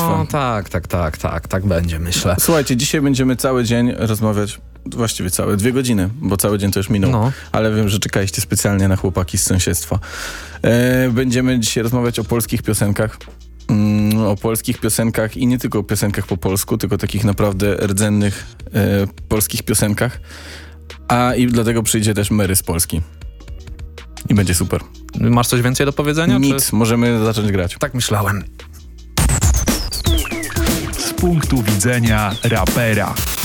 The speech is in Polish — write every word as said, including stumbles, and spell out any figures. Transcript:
No tak, tak, tak, tak, tak będzie, myślę. Słuchajcie, dzisiaj będziemy cały dzień rozmawiać, właściwie całe dwie godziny, bo cały dzień to już minął, No. ale wiem, że czekaliście specjalnie na chłopaki z sąsiedztwa. E, będziemy dzisiaj rozmawiać o polskich piosenkach. Mm, o polskich piosenkach i nie tylko o piosenkach po polsku, tylko takich naprawdę rdzennych e, polskich piosenkach. A i dlatego przyjdzie też Mary z Polski. I będzie super. Masz coś więcej do powiedzenia? Nic, Czy... możemy zacząć grać. Tak myślałem. Z punktu widzenia rapera.